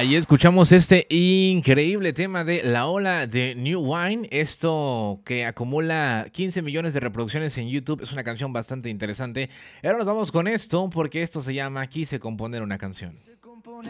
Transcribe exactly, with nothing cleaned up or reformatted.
Ahí escuchamos este increíble tema de La Ola de New Wine, esto que acumula quince millones de reproducciones en YouTube, es una canción bastante interesante. Ahora nos vamos con esto porque esto se llama Quise componer una canción.